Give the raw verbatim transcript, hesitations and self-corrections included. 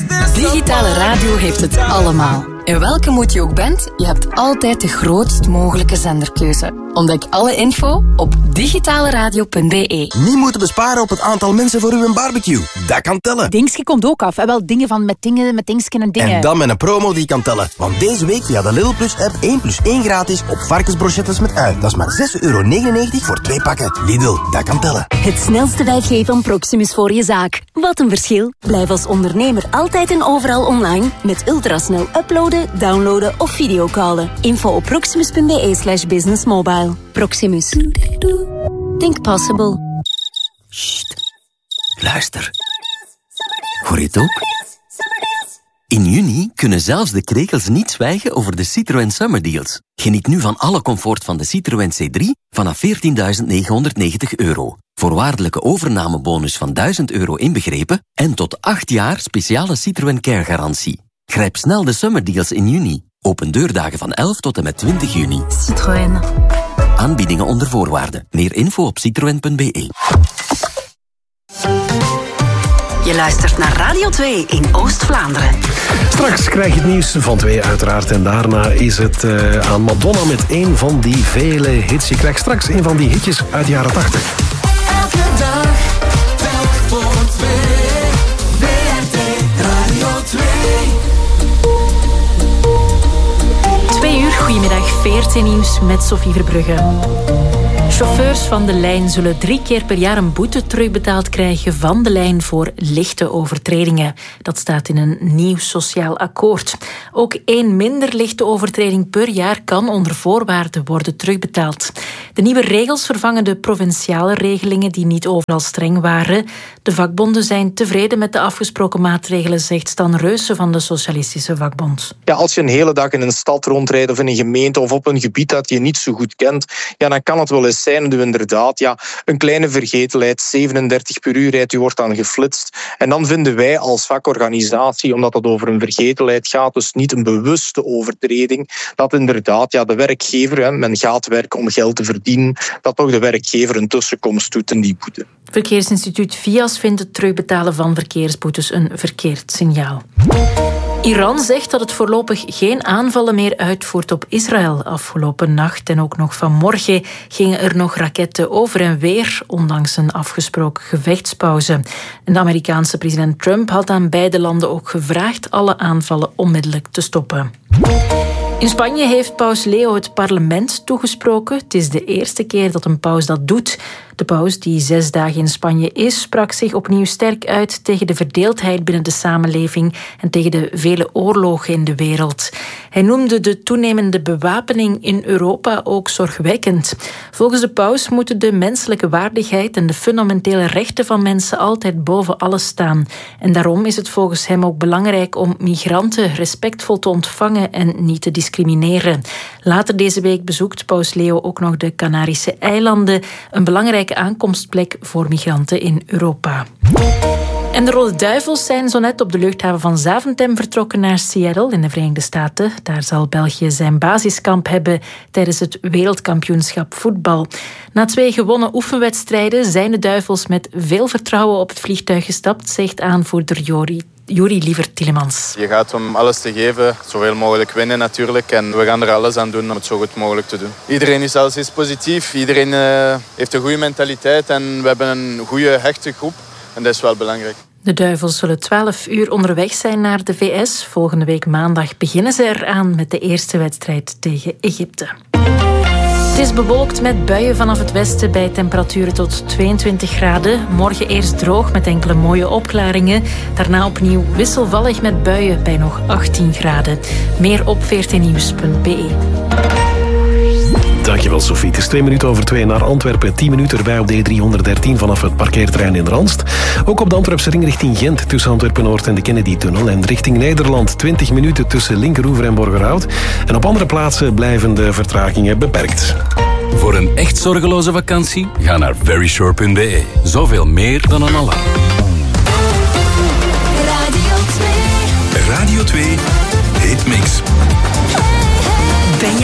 Digitale radio heeft het allemaal. En welke moet je ook bent, je hebt altijd de grootst mogelijke zenderkeuze. Ontdek alle info op digitaleradio punt b e. Niet moeten besparen op het aantal mensen voor uw barbecue. Dat kan tellen. Dingske komt ook af. En wel dingen van met dingen, met dingsken en dingen. En dan met een promo die kan tellen. Want deze week via de Lidl Plus app één plus één gratis op varkensbrochettes met ui. Dat is maar zes euro negenennegentig voor twee pakken. Lidl, dat kan tellen. Het snelste vijf G van Proximus voor je zaak. Wat een verschil. Blijf als ondernemer altijd en overal online met ultrasnel uploaden, downloaden of videocallen. Info op proximus punt b e slash business mobile. Proximus. Think possible. Sst. Luister. Hoor je het ook? In juni kunnen zelfs de krekels niet zwijgen over de Citroën Summer Deals. Geniet nu van alle comfort van de Citroën C drie vanaf veertienduizend negenhonderdnegentig euro. Voorwaardelijke overnamebonus van duizend euro inbegrepen en tot acht jaar speciale Citroën Care garantie. Grijp snel de Summer Deals in juni. Open deurdagen van elf tot en met twintig juni. Citroën. Aanbiedingen onder voorwaarden. Meer info op citroën punt b e. Je luistert naar Radio twee in Oost-Vlaanderen. Straks krijg je het nieuws van twee uiteraard. En daarna is het uh, aan Madonna met een van die vele hits. Je krijgt straks een van die hitjes uit de jaren tachtig. Elke dag, telk voor twee. V R T Radio twee. Twee uur, goedemiddag, V R T Nieuws met Sophie Verbrugge. Chauffeurs van de lijn zullen drie keer per jaar een boete terugbetaald krijgen van de lijn voor lichte overtredingen. Dat staat in een nieuw sociaal akkoord. Ook één minder lichte overtreding per jaar kan onder voorwaarden worden terugbetaald. De nieuwe regels vervangen de provinciale regelingen die niet overal streng waren. De vakbonden zijn tevreden met de afgesproken maatregelen, zegt Stan Reusse van de Socialistische Vakbond. Ja, als je een hele dag in een stad rondrijdt of in een gemeente of op een gebied dat je niet zo goed kent, ja, dan kan het wel eens zijn dat u inderdaad ja, een kleine vergetelheid, zevenendertig per uur rijdt, u wordt dan geflitst. En dan vinden wij als vakorganisatie, omdat het over een vergetelheid gaat, dus niet een bewuste overtreding, dat inderdaad ja, de werkgever, hè, men gaat werken om geld te verdienen, dat toch de werkgever een tussenkomst doet in die boete. Verkeersinstituut V I A S vindt het terugbetalen van verkeersboetes een verkeerd signaal. Iran zegt dat het voorlopig geen aanvallen meer uitvoert op Israël. Afgelopen nacht en ook nog vanmorgen gingen er nog raketten over en weer, ondanks een afgesproken gevechtspauze. En de Amerikaanse president Trump had aan beide landen ook gevraagd alle aanvallen onmiddellijk te stoppen. In Spanje heeft paus Leo het parlement toegesproken. Het is de eerste keer dat een paus dat doet. De paus, die zes dagen in Spanje is, sprak zich opnieuw sterk uit tegen de verdeeldheid binnen de samenleving en tegen de vele oorlogen in de wereld. Hij noemde de toenemende bewapening in Europa ook zorgwekkend. Volgens de paus moeten de menselijke waardigheid en de fundamentele rechten van mensen altijd boven alles staan. En daarom is het volgens hem ook belangrijk om migranten respectvol te ontvangen en niet te discrimineren. Later deze week bezoekt paus Leo ook nog de Canarische eilanden, een belangrijke aankomstplek voor migranten in Europa. En de Rode Duivels zijn zo net op de luchthaven van Zaventem vertrokken naar Seattle in de Verenigde Staten. Daar zal België zijn basiskamp hebben tijdens het wereldkampioenschap voetbal. Na twee gewonnen oefenwedstrijden zijn de Duivels met veel vertrouwen op het vliegtuig gestapt, zegt aanvoerder Jori. Juri Lievert-Tielemans. Je gaat om alles te geven, zoveel mogelijk winnen natuurlijk. En we gaan er alles aan doen om het zo goed mogelijk te doen. Iedereen is alles is positief, iedereen uh, heeft een goede mentaliteit en we hebben een goede, hechte groep. En dat is wel belangrijk. De Duivels zullen twaalf uur onderweg zijn naar de V S. Volgende week maandag beginnen ze eraan met de eerste wedstrijd tegen Egypte. Het is bewolkt met buien vanaf het westen bij temperaturen tot tweeëntwintig graden. Morgen eerst droog met enkele mooie opklaringen. Daarna opnieuw wisselvallig met buien bij nog achttien graden. Meer op v r t nieuws punt b e. Dankjewel Sophie. Het is twee minuten over twee naar Antwerpen. Tien minuten erbij op de E driehonderddertien vanaf het parkeerterrein in Randst. Ook op de Antwerpse ring richting Gent tussen Antwerpen-Noord en de Kennedy-tunnel. En richting Nederland twintig minuten tussen Linkeroever en Borgerhout. En op andere plaatsen blijven de vertragingen beperkt. Voor een echt zorgeloze vakantie, ga naar verisure punt b e. Zoveel meer dan een alarm. Radio twee. Radio twee Hitmix.